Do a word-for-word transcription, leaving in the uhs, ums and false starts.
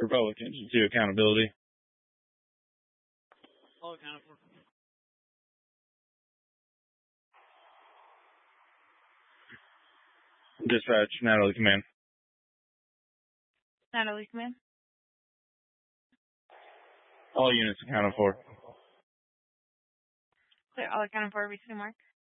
Republicans to accountability. All accounted for. Dispatch, Natalie, command. Natalie, command. All units accounted for. Clear, all accounted for, receive mark.